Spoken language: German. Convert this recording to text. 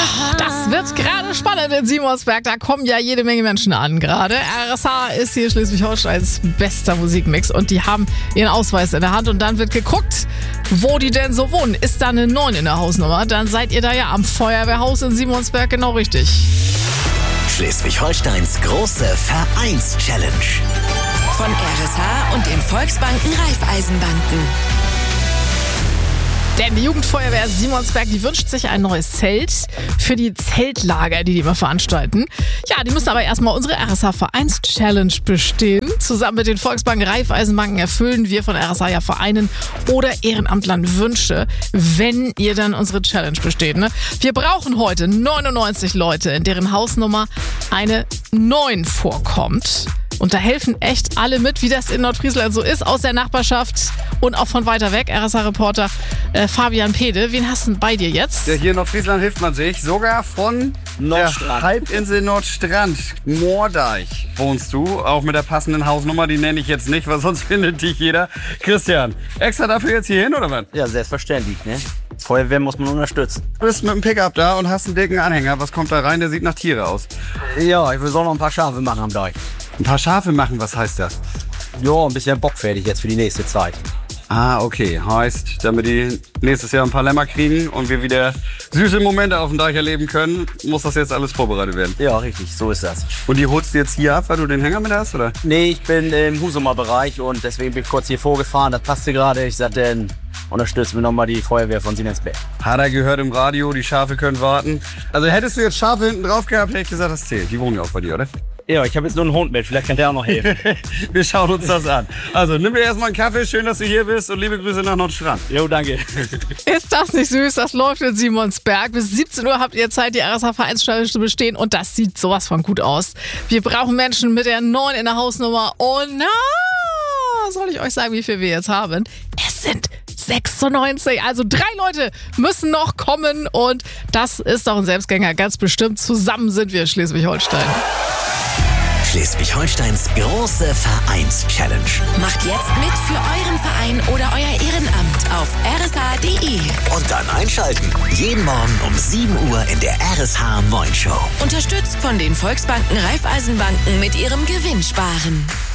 Das wird gerade spannend in Simonsberg. Da kommen ja jede Menge Menschen an gerade. RSH ist hier Schleswig-Holsteins bester Musikmix und die haben ihren Ausweis in der Hand und dann wird geguckt, wo die denn so wohnen. Ist da eine 9 in der Hausnummer, dann seid ihr da ja am Feuerwehrhaus in Simonsberg genau richtig. Schleswig-Holsteins große Vereins-Challenge. Von RSH und den Volksbanken Raiffeisenbanken. Denn die Jugendfeuerwehr Simonsberg, die wünscht sich ein neues Zelt für die Zeltlager, die immer veranstalten. Ja, die müssen aber erstmal unsere RSH-Vereins-Challenge bestehen. Zusammen mit den Volksbanken Raiffeisenbanken erfüllen wir von RSH ja Vereinen oder Ehrenamtlern Wünsche, wenn ihr dann unsere Challenge besteht. Ne? Wir brauchen heute 99 Leute, in deren Hausnummer eine 9 vorkommt. Und da helfen echt alle mit, wie das in Nordfriesland so ist, aus der Nachbarschaft und auch von weiter weg. RSH-Reporter Fabian Pede, wen hast du denn bei dir jetzt? Ja, hier in Nordfriesland hilft man sich, sogar von der Halbinsel Nordstrand. Moordeich wohnst du, auch mit der passenden Hausnummer, die nenne ich jetzt nicht, weil sonst findet dich jeder. Christian, extra dafür jetzt hier hin, oder was? Ja, selbstverständlich, ne? Feuerwehr muss man unterstützen. Du bist mit dem Pickup da und hast einen dicken Anhänger. Was kommt da rein? Der sieht nach Tiere aus. Ja, ich will auch noch ein paar Schafe machen am Deich. Ein paar Schafe machen, was heißt das? Ja, ein bisschen Bock fertig jetzt für die nächste Zeit. Ah, okay. Heißt, damit die nächstes Jahr ein paar Lämmer kriegen und wir wieder süße Momente auf dem Deich erleben können, muss das jetzt alles vorbereitet werden. Ja, richtig, so ist das. Und die holst du jetzt hier ab, weil du den Hänger mit hast, oder? Nee, ich bin im Husumer Bereich und deswegen bin ich kurz hier vorgefahren. Das passte gerade. Ich sagte, dann unterstützen wir nochmal die Feuerwehr von Siemensberg. Hat er gehört im Radio, die Schafe können warten. Also hättest du jetzt Schafe hinten drauf gehabt, hätte ich gesagt, das zählt. Die wohnen ja auch bei dir, oder? Ja, ich habe jetzt nur einen Hund mit, vielleicht kann der auch noch helfen. Wir schauen uns das an. Also, nimm dir erstmal einen Kaffee, schön, dass du hier bist und liebe Grüße nach Nordstrand. Jo, danke. Ist das nicht süß? Das läuft in Simonsberg. Bis 17 Uhr habt ihr Zeit, die RSH-Vereinsstelle zu bestehen und das sieht sowas von gut aus. Wir brauchen Menschen mit der 9 in der Hausnummer und soll ich euch sagen, wie viel wir jetzt haben? Es sind 96, also 3 Leute müssen noch kommen und das ist doch ein Selbstgänger, ganz bestimmt. Zusammen sind wir Schleswig-Holstein. Schleswig-Holsteins große Vereins-Challenge. Macht jetzt mit für euren Verein oder euer Ehrenamt auf rsh.de. Und dann einschalten. Jeden Morgen um 7 Uhr in der RSH Moin Show. Unterstützt von den Volksbanken Raiffeisenbanken mit ihrem Gewinnsparen.